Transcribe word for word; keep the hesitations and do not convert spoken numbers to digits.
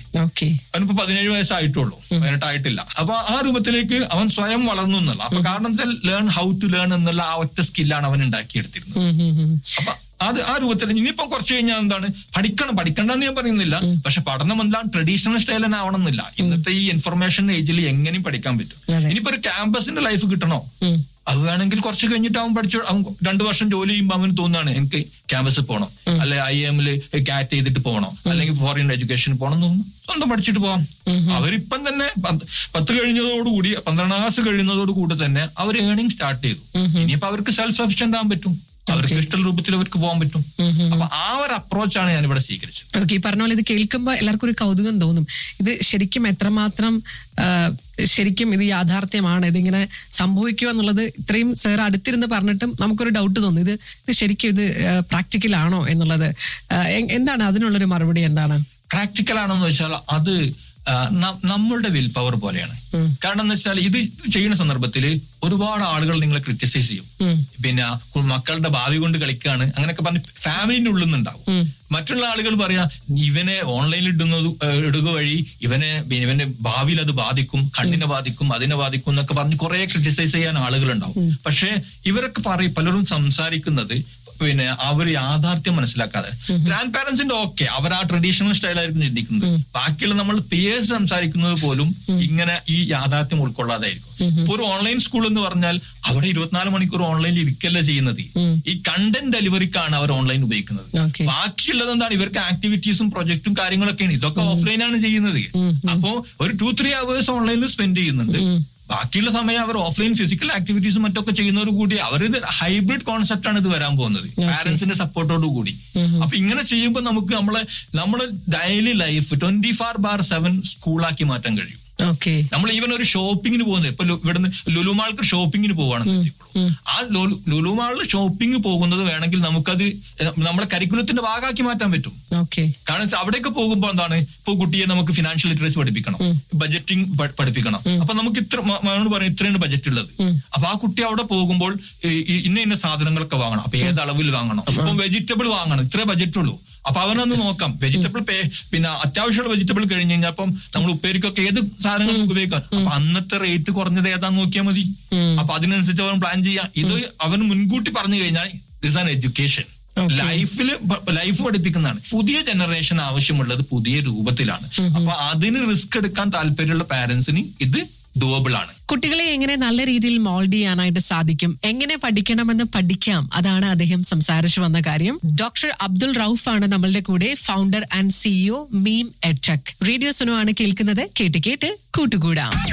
Okay. അവനിപ്പോ പതിനേഴ് വയസ്സായിട്ടുള്ളൂ, പതിനെട്ടായിട്ടില്ല. അപ്പൊ ആ രൂപത്തിലേക്ക് അവൻ സ്വയം വളർന്നു എന്നുള്ള. അപ്പൊ കാരണം വെച്ചാൽ ലേൺ ഹൗ ടു ലേൺ എന്നുള്ള ആ ഒറ്റ സ്കില്ലാണ് അവൻ ഉണ്ടാക്കിയെടുത്തിരുന്നത്. അപ്പൊ അത് ആ രൂപത്തിൽ ഇനിയിപ്പം കുറച്ച് കഴിഞ്ഞാൽ എന്താണ്, പഠിക്കണം പഠിക്കണ്ടെന്ന് ഞാൻ പറയുന്നില്ല, പക്ഷെ പഠനം എന്താണ് ട്രഡീഷണൽ സ്റ്റൈൽ തന്നെ ആവണമെന്നില്ല. ഇന്നത്തെ ഈ ഇൻഫർമേഷൻ ഏജിൽ എങ്ങനെയും പഠിക്കാൻ പറ്റും. ഇനിയിപ്പോ ഒരു ക്യാമ്പസിന്റെ ലൈഫ് കിട്ടണോ, അത് വേണമെങ്കിൽ കുറച്ച് കഴിഞ്ഞിട്ട് അവൻ പഠിച്ചു, അവൻ രണ്ടു വർഷം ജോലി ചെയ്യുമ്പോൾ അവന് തോന്നുകയാണ് എനിക്ക് ക്യാമ്പസിൽ പോകണം, അല്ലെ ഐ എമ്മില് കാറ്റ് ചെയ്തിട്ട് പോകണം, അല്ലെങ്കിൽ ഫോറിൻ എഡ്യൂക്കേഷൻ പോകണം എന്ന് തോന്നുന്നു, സ്വന്തം പഠിച്ചിട്ട് പോകാം. അവരിപ്പം തന്നെ പത്ത് കഴിഞ്ഞതോടുകൂടി പന്ത്രണ്ടാം ക്ലാസ് കഴിയുന്നതോടുകൂടി തന്നെ അവർ ഏണിംഗ് സ്റ്റാർട്ട് ചെയ്തു. ഇനിയിപ്പോ അവർക്ക് സെൽഫ് സഫിഷ്യന്റ് ആകാൻ പറ്റും, അവർക്ക് ഇഷ്ടമുള്ള രൂപത്തിൽ അവർക്ക് പോകാൻ പറ്റും. അപ്പൊ ആ ഒരു അപ്രോച്ചാണ് ഞാൻ ഇവിടെ സ്വീകരിച്ചത്. ഓക്കെ. ഈ പറഞ്ഞ പോലെ ഇത് കേൾക്കുമ്പോൾ എല്ലാവർക്കും ഒരു കൗതുകം തോന്നും. ഇത് ശരിക്കും എത്രമാത്രം ശരിക്കും ഇത് യാഥാർത്ഥ്യമാണ്, ഇതിങ്ങനെ സംഭവിക്കുക എന്നുള്ളത് ഇത്രയും സാർ അടുത്തിരുന്ന് പറഞ്ഞിട്ടും നമുക്കൊരു ഡൗട്ട് തോന്നും. ഇത് ഇത് ശരിക്കും ഇത് പ്രാക്ടിക്കൽ ആണോ എന്നുള്ളത്. എന്താണ് അതിനുള്ളൊരു മറുപടി? എന്താണ് പ്രാക്ടിക്കൽ ആണോന്ന് വെച്ചാൽ അത് നമ്മളുടെ വിൽ പവർ പോലെയാണ്. കാരണം എന്ന് വെച്ചാൽ ഇത് ചെയ്യുന്ന സന്ദർഭത്തിൽ ഒരുപാട് ആളുകൾ നിങ്ങളെ ക്രിറ്റിസൈസ് ചെയ്യും. പിന്നെ മക്കളുടെ ഭാവി കൊണ്ട് കളിക്കുകയാണ് അങ്ങനെയൊക്കെ പറഞ്ഞ് ഫാമിലിന്റെ ഉള്ളിൽ നിന്നുണ്ടാവും. മറ്റുള്ള ആളുകൾ പറയാ ഇവനെ ഓൺലൈനിൽ ഇടുന്നത് ഇടുക വഴി ഇവനെ ഇവന്റെ ഭാവിയിൽ അത് ബാധിക്കും, കണ്ണിനെ ബാധിക്കും, അതിനെ ബാധിക്കും എന്നൊക്കെ പറഞ്ഞ് കുറെ ക്രിറ്റിസൈസ് ചെയ്യാൻ ആളുകൾ ഉണ്ടാവും. പക്ഷെ ഇവരൊക്കെ പറയും, പലരും സംസാരിക്കുന്നത് പിന്നെ അവർ യാഥാർത്ഥ്യം മനസ്സിലാക്കാതെ. ഗ്രാൻഡ് പാരന്റ്സിന്റെ ഓക്കെ, അവർ ആ ട്രഡീഷണൽ സ്റ്റൈലായിരിക്കും ചിന്തിക്കുന്നത്. ബാക്കിയുള്ള നമ്മൾ പിയേഴ്സ് സംസാരിക്കുന്നത് പോലും ഇങ്ങനെ ഈ യാഥാർത്ഥ്യം ഉൾക്കൊള്ളാതായിരിക്കും. ഇപ്പൊ ഒരു ഓൺലൈൻ സ്കൂൾ എന്ന് പറഞ്ഞാൽ അവിടെ ഇരുപത്തിനാല് മണിക്കൂർ ഓൺലൈനിൽ ഇരിക്കല്ല ചെയ്യുന്നത്, ഈ കണ്ടന്റ് ഡെലിവറിക്കാണ് അവർ ഓൺലൈൻ ഉപയോഗിക്കുന്നത്. ബാക്കിയുള്ളത് എന്താണ്, ഇവർക്ക് ആക്ടിവിറ്റീസും പ്രൊജക്ടും കാര്യങ്ങളൊക്കെയാണ്, ഇതൊക്കെ ഓഫ്ലൈനാണ് ചെയ്യുന്നത്. അപ്പോ ഒരു ടു ത്രീ അവേഴ്സ് ഓൺലൈനിൽ സ്പെൻഡ് ചെയ്യുന്നുണ്ട്, ബാക്കിയുള്ള സമയം അവർ ഓഫ്ലൈൻ ഫിസിക്കൽ ആക്ടിവിറ്റീസും മറ്റൊക്കെ ചെയ്യുന്നവർ കൂടി അവരിത് ഹൈബ്രിഡ് കോൺസെപ്റ്റ് ആണ് ഇത് വരാൻ പോകുന്നത്, പാരന്റ്സിന്റെ സപ്പോർട്ടോട് കൂടി. അപ്പൊ ഇങ്ങനെ ചെയ്യുമ്പോൾ നമുക്ക് നമ്മളെ നമ്മുടെ daily life twenty four bar seven സ്കൂളാക്കി മാറ്റാൻ കഴിയും. നമ്മൾ ഈവൻ ഒരു ഷോപ്പിങ്ങിന് പോകുന്നത്, ഇപ്പൊ ഇവിടുന്ന് ലുലുമാൾക്ക് ഷോപ്പിങ്ങിന് പോവാണെന്ന്, ആ ലുലുമാളിൽ ഷോപ്പിംഗ് പോകുന്നത് വേണമെങ്കിൽ നമുക്കത് നമ്മളെ കരിക്കുലത്തിന്റെ ഭാഗമാക്കി മാറ്റാൻ പറ്റും. കാരണം അവിടേക്ക് പോകുമ്പോൾ എന്താണ്, ഇപ്പൊ കുട്ടിയെ നമുക്ക് ഫിനാൻഷ്യൽ ലിറ്ററസി പഠിപ്പിക്കണം, ബജറ്റിംഗ് പഠിപ്പിക്കണം. അപ്പൊ നമുക്ക് ഇത്ര പറയും ഇത്രയാണ് ബജറ്റ് ഉള്ളത്. അപ്പൊ ആ കുട്ടി അവിടെ പോകുമ്പോൾ ഇന്ന ഇന്ന സാധനങ്ങളൊക്കെ വാങ്ങണം, അപ്പൊ ഏത് അളവിൽ വാങ്ങണം, ഇപ്പൊ വെജിറ്റബിൾ വാങ്ങണം, ഇത്രേ ബജറ്റ് ഉള്ളൂ. അപ്പൊ അവനൊന്ന് നോക്കാം, വെജിറ്റബിൾ പേ പിന്നെ അത്യാവശ്യമുള്ള വെജിറ്റബിൾ കഴിഞ്ഞ് കഴിഞ്ഞാൽ അപ്പം നമ്മൾ ഉപ്പേരിക്കൊക്കെ ഏത് സാധനങ്ങൾ ഉപയോഗിക്കാം, അപ്പൊ അന്നത്തെ റേറ്റ് കുറഞ്ഞത് ഏതാന്ന് നോക്കിയാൽ മതി. അപ്പൊ അതിനനുസരിച്ച് അവൻ പ്ലാൻ ചെയ്യാം. ഇത് അവൻ മുൻകൂട്ടി പറഞ്ഞു കഴിഞ്ഞാൽ ദിസ് ആൻ എഡ്യൂക്കേഷൻ, ലൈഫില് ലൈഫ് പഠിപ്പിക്കുന്നതാണ്. പുതിയ ജനറേഷൻ ആവശ്യമുള്ളത് പുതിയ രൂപത്തിലാണ്. അപ്പൊ അതിന് റിസ്ക് എടുക്കാൻ താല്പര്യമുള്ള പാരന്റ്സിന് ഇത് ഡുവബിൾ ആണ്. കുട്ടികളെ എങ്ങനെ നല്ല രീതിയിൽ മോൾഡ് ചെയ്യാനായിട്ട് സാധിക്കും, എങ്ങനെ പഠിക്കണമെന്ന് പഠിക്കാം, അതാണ് അദ്ദേഹം സംസാരിച്ചു വന്ന കാര്യം. ഡോക്ടർ അബ്ദുൾ റൌഫ് ആണ് നമ്മളുടെ കൂടെ, founder and CEO meme edtech. Radio Suno ആണ് കേൾക്കുന്നത്. കേട്ട് കേട്ട് കൂട്ടുകൂടാം.